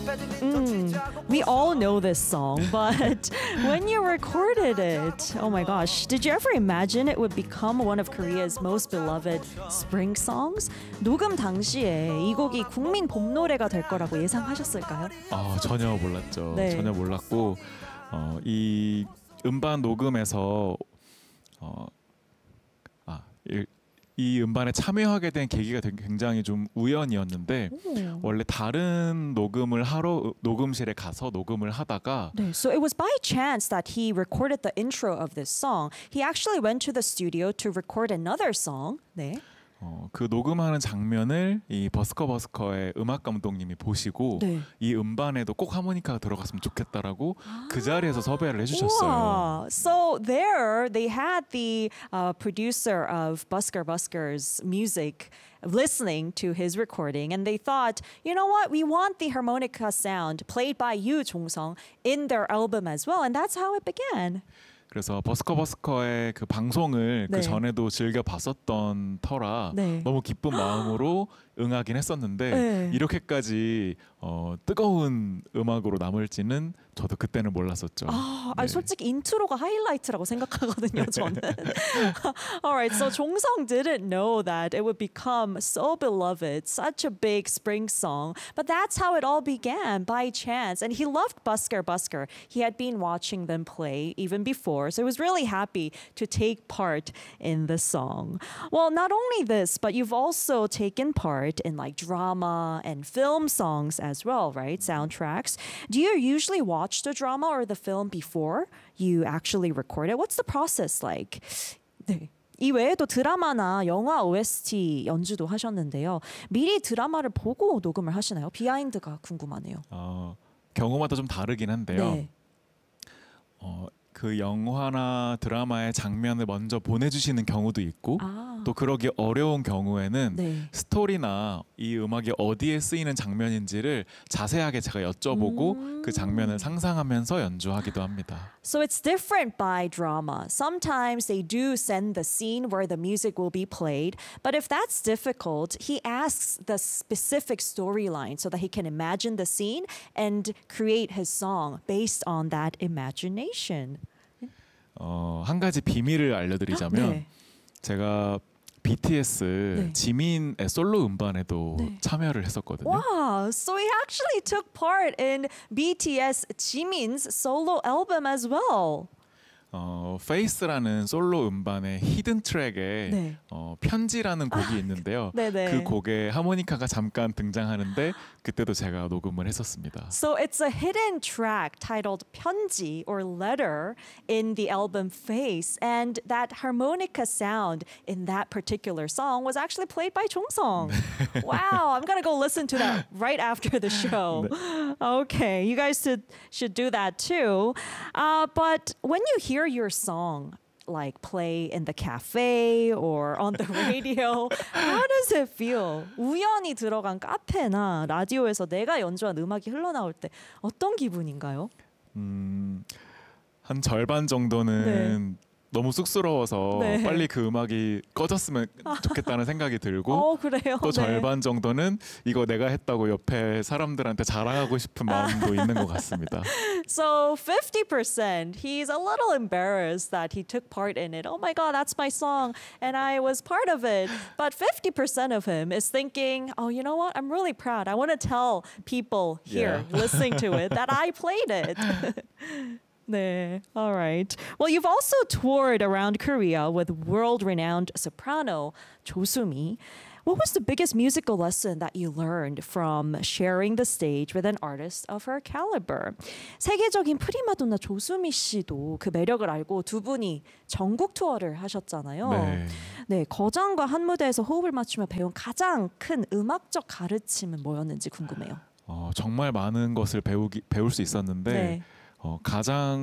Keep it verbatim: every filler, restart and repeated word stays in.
Mm, we all know this song, but when you recorded it, oh my gosh, did you ever imagine it would become one of Korea's most beloved spring songs? 녹음 당시에 이 곡이 국민 봄 노래가 될 거라고 예상하셨을까요? 아, 전혀 몰랐죠. 네. 전혀 몰랐고 어, 이 음반 녹음에서 어, 아, 이, 이 음반에 참여하게 된 계기가 되게 굉장히 좀 우연이었는데 오. 원래 다른 녹음을 하러 녹음실에 가서 녹음을 하다가 네, so it was by chance that he recorded the intro of this song. He actually went to the studio to record another song. 네. 어, 그 녹음하는 장면을 이 버스커 버스커의 음악 감독님이 보시고 네. 이 음반에도 꼭 하모니카가 들어갔으면 좋겠다라고 그 자리에서 섭외를 해주셨어요. Wow. So there they had the uh, producer of Busker Busker's music listening to his recording, and they thought, you know what, we want the harmonica sound played by you, Jong-sung, in their album as well, and that's how it began. 그래서 버스커 버스커의 그 방송을 네. 그 전에도 즐겨 봤었던 터라 네. 너무 기쁜 마음으로 응하긴 했었는데 네. 이렇게까지 어, 뜨거운 음악으로 남을지는 저도 그때는 몰랐었죠. 아, 네. 아니, 솔직히 인트로가 하이라이트라고 생각하거든요, 저는. Alright, so Jong-sung didn't know that it would become so beloved, such a big spring song, but that's how it all began, by chance. And he loved Busker Busker. He had been watching them play even before, so he was really happy to take part in the song. Well, not only this, but you've also taken part in like drama and film songs as well, right? Soundtracks. Do you usually watch the drama or the film before you actually record it? What's the process like? 네. 이 외에도 드라마나 영화 오에스티 연주도 하셨는데요. 미리 드라마를 보고 녹음을 하시나요? 비하인드가 궁금하네요. 어, 경우마다 좀 다르긴 한데요. 네. 어, 그 영화나 드라마의 장면을 먼저 보내주시는 경우도 있고 아. 또 그러기 어려운 경우에는 네. 스토리나 이 음악이 어디에 쓰이는 장면인지를 자세하게 제가 여쭤보고 음. 그 장면을 상상하면서 연주하기도 합니다. So it's different by drama. Sometimes they do send the scene where the music will be played, but if that's difficult, he asks the specific storyline so that he can imagine the scene and create his song based on that imagination. 어, 한 가지 비밀을 알려드리자면 네. 제가 비티에스 네. 지민의 솔로 음반에도 네. 참여를 했었거든요. Wow, so he actually took part in B T S Jimin's solo album as well. 어, Face라는 솔로 음반의 히든 트랙에 네. 어, 편지라는 곡이 있는데요. 네네. 그 곡에 하모니카가 잠깐 등장하는데 그때도 제가 녹음을 했었습니다. So it's a hidden track titled 편지 or letter in the album Face, and that harmonica sound in that particular song was actually played by Jong-sung. Wow, I'm gonna go listen to that right after the show. Okay, you guys should should do that too. Uh, but when you hear your song like play in the cafe or on the radio, how does it feel? 우연히 들어간 카페나 라디오에서 내가 연주한 음악이 흘러나올 때 어떤 기분인가요? 음, 한 절반 정도는 너무 쑥스러워서 네. 빨리 그 음악이 꺼졌으면 좋겠다는 생각이 들고 어, 그래요? 또 네. 절반 정도는 이거 내가 했다고 옆에 사람들한테 자랑하고 싶은 마음도 있는 것 같습니다. So fifty percent, he's a little embarrassed that he took part in it. Oh my God, that's my song, and I was part of it. But fifty percent of him is thinking, oh, you know what? I'm really proud. I want to tell people here Yeah. listening to it that I played it. 네, all right. Well, you've also toured around Korea with world-renowned soprano 조수미. What was the biggest musical lesson that you learned from sharing the stage with an artist of her caliber? 세계적인 프리마돈나 조수미 씨도 그 매력을 알고 두 분이 전국 투어를 하셨잖아요. 네. 네, 거장과 한 무대에서 호흡을 맞추며 배운 가장 큰 음악적 가르침은 뭐였는지 궁금해요. 어, 정말 많은 것을 배우기, 배울 수 있었는데 네. 어, 가장